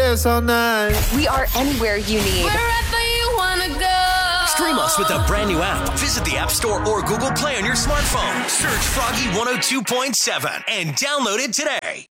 dance all night. We are anywhere you need. Wherever you want to go. Stream us with the brand new app. Visit the App Store or Google Play on your smartphone. Search Froggy 102.7 and download it today.